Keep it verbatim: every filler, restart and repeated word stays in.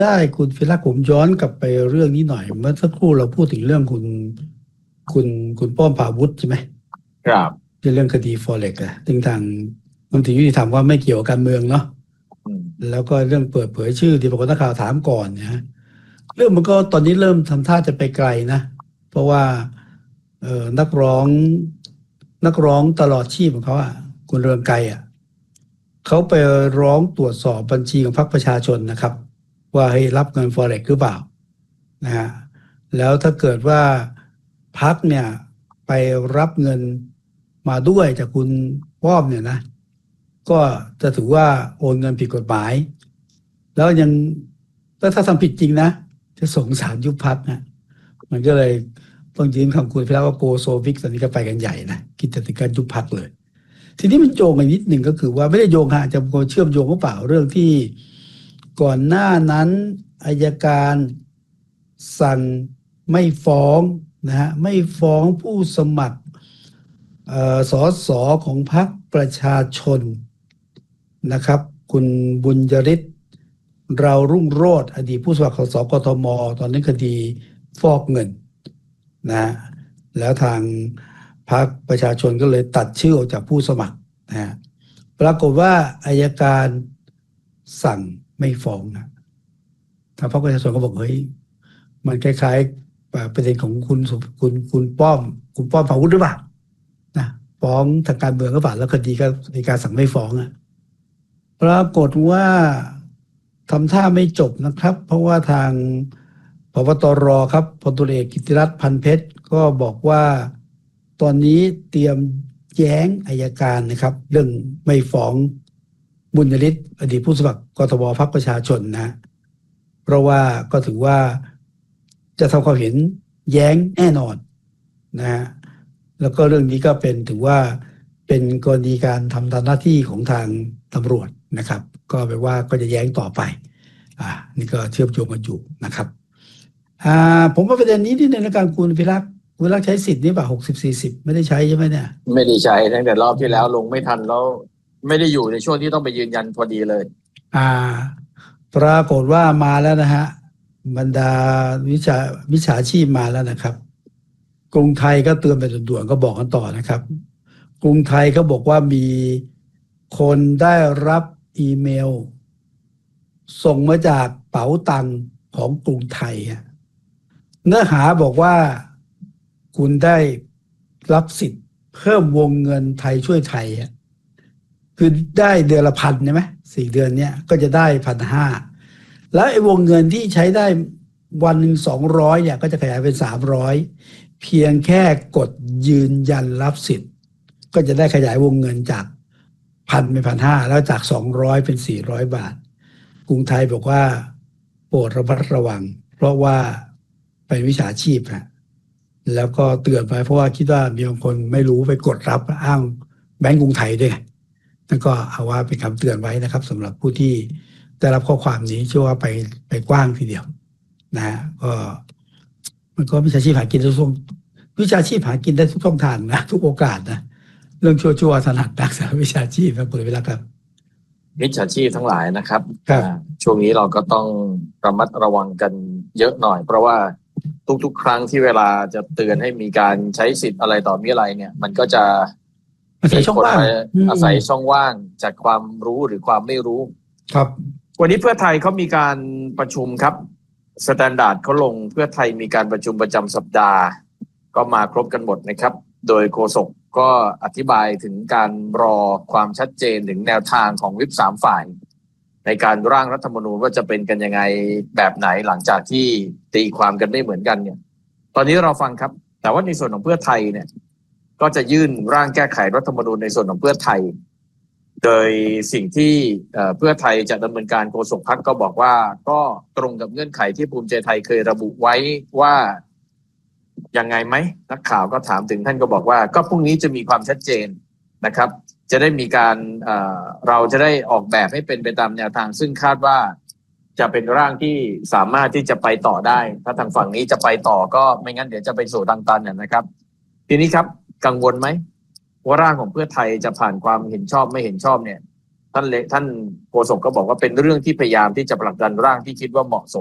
ได้คุณฟิลักผมย้อนกลับไปเรื่องนี้หน่อยเมื่อสักครู่เราพูดถึงเรื่องคุณคุณคุณป้อมพาวุฒิใช่ไหมครับที่เรื่องคดีฟอเร็กอะซึ่งทางมนตรียุติธรรมว่าไม่เกี่ยวกับการเมืองเนาะอืมแล้วก็เรื่องเปิดเผยชื่อที่ปรากฏนักข่าวถามก่อนเนี่ยฮะเรื่องมันก็ตอนนี้เริ่มทำท่าจะไปไกลนะเพราะว่าเอ่อนักร้องนักร้องตลอดชีพของเขาอ่ะคุณเรืองไกรอ่ะเขาไปร้องตรวจสอบบัญชีของพรรคประชาชนนะครับว่าให้รับเงินฟอเร็กหรือเปล่า นะฮะแล้วถ้าเกิดว่าพรรคเนี่ยไปรับเงินมาด้วยจากคุณป้อมเนี่ยนะก็จะถือว่าโอนเงินผิดกฎหมายแล้วยังแล้วถ้าทำผิดจริงนะจะส่งศาลยุบพรรคนะมันก็เลยต้องยืนคำคุณไปแล้วว่าโกโซวิกตอนนี้ก็ไปกันใหญ่นะคิดจะถึงการยุบพรรคเลยทีนี้มันโยงไปนิดหนึ่งก็คือว่าไม่ได้โยงฮะจะเชื่อมโยงหรือเปล่าเรื่องที่ก่อนหน้านั้นอัยการสั่งไม่ฟ้องนะฮะไม่ฟ้องผู้สมัครเอ่อสสของพรรคประชาชนนะครับคุณบุญยริศเรารุ่งโรจน์อดีตผู้สมัครสสกทมตอนนี้คดีฟอกเงินนะฮะแล้วทางพรรคประชาชนก็เลยตัดชื่อออกจากผู้สมัครนะฮะปรากฏว่าอัยการสั่งไม่ฟ้องนะทางพรรคประชาชนก็บอกเฮ้ยมันคล้ายๆประเด็นของคุณสุคุณคุณป้อมคุณป้อมพาวุฒิหรือเปล่านะฟ้องทางการเมืองหรือเปล่าแล้วคดีก็มีการสั่งไม่ฟ้องอ่ะ ปรากฏว่าทำท่าไม่จบนะครับเพราะว่าทางพบตรครับพลตุเอกกิติรัตน์พันเพชรก็บอกว่าตอนนี้เตรียมแย้งอัยการนะครับเรื่องไม่ฟ้องบุญยฤทธิ์อดีตผู้สมัครกทมพรรคประชาชนนะเพราะว่าก็ถือว่าจะทำความเห็นแย้งแน่นอนนะฮะแล้วก็เรื่องนี้ก็เป็นถือว่าเป็นกรณีการทำตามหน้าที่ของทางตำรวจนะครับก็แปลว่าก็จะแย้งต่อไปอ่านี่ก็เชื่อมโยงกันอยู่นะครับอ่าผมว่าประเด็นนี้ที่ในการคุณพิรักษ์คุณพิรักษ์ใช้สิทธิ์นี่ป่ะหกสิบสี่สิบไม่ได้ใช้ใช่ไหมเนี่ยไม่ได้ใช้ตั้งแต่รอบที่แล้วลงไม่ทันแล้วไม่ได้อยู่ในช่วงที่ต้องไปยืนยันพอดีเลยอ่าปรากฏว่ามาแล้วนะฮะบรรดาวิชาวิชาชีพมาแล้วนะครับกรุงไทยก็เตือนไปด่วนๆก็บอกกันต่อนะครับกรุงไทยก็บอกว่ามีคนได้รับอีเมลส่งมาจากเป๋าตังค์ของกรุงไทยเนื้อหาบอกว่าคุณได้รับสิทธิ์เพิ่มวงเงินไทยช่วยไทยคือได้เดือนละพันใช่ไหมสี่เดือนเนี้ยก็จะได้พันห้าแล้วไอ้วงเงินที่ใช้ได้วันหนึ่งสองร้อยเนี่ยก็จะขยายเป็นสามร้อยเพียงแค่กดยืนยันรับสิทธิ์ก็จะได้ขยายวงเงินจากพันเป็นพันห้าแล้วจากสองร้อยเป็นสี่ร้อยบาทกรุงไทยบอกว่าโปรดระมัดระวังเพราะว่าเป็นวิชาชีพนะแล้วก็เตือนไปเพราะว่าคิดว่ามีบางคนไม่รู้ไปกดรับอ้างแบงก์กรุงไทยด้วยนั่นก็เอาว่าเป็นคำเตือนไว้นะครับสำหรับผู้ที่ได้รับข้อความนี้เชื่อว่าไปไปกว้างทีเดียวนะฮะก็มันก็วิชาชีพหากินทุกช่วงวิชาชีพหากินได้ทุกช่องทางนะทุกโอกาสนะเรื่องชั่วๆถนัดนักสารวิชาชีพครับคุณวิรักครับมิจฉาชีพทั้งหลายนะครับครับช่วงนี้เราก็ต้องระมัดระวังกันเยอะหน่อยเพราะว่าทุกๆครั้งที่เวลาจะเตือนให้มีการใช้สิทธิ์อะไรต่อมีอะไรเนี่ยมันก็จะอาศัยช่องว่างอาศัยช่องว่างจากความรู้หรือความไม่รู้ครับวันนี้เพื่อไทยเขามีการประชุมครับสแตนดาร์ดเขาลงเพื่อไทยมีการประชุมประจำสัปดาห์ก็มาครบกันหมดนะครับโดยโฆษกก็อธิบายถึงการรอความชัดเจนถึงแนวทางของวิปสามฝ่ายในการร่างรัฐธรรมนูญว่าจะเป็นกันยังไงแบบไหนหลังจากที่ตีความกันไม่เหมือนกันเนี่ยตอนนี้เราฟังครับแต่ว่าในส่วนของเพื่อไทยเนี่ยก็จะยื่นร่างแก้ไขรัฐธรรมนูญในส่วนของเพื่อไทยโดยสิ่งที่เพื่อไทยจะดำเนินการโฆษกพรรคก็บอกว่าก็ตรงกับเงื่อนไขที่ภูมิใจไทยเคยระบุไว้ว่ายังไงไหมนักข่าวก็ถามถึงท่านก็บอกว่าก็พรุ่งนี้จะมีความชัดเจนนะครับจะได้มีการเอ่อเราจะได้ออกแบบให้เป็นไปตามแนวทางซึ่งคาดว่าจะเป็นร่างที่สามารถที่จะไปต่อได้ถ้าทางฝั่งนี้จะไปต่อก็ไม่งั้นเดี๋ยวจะไปสู่ทางตันนะครับทีนี้ครับกังวลไหมว่าร่างของเพื่อไทยจะผ่านความเห็นชอบไม่เห็นชอบเนี่ยท่านเลท่านโฆษกก็บอกว่าเป็นเรื่องที่พยายามที่จะผลักดันร่างที่คิดว่าเหมาะสม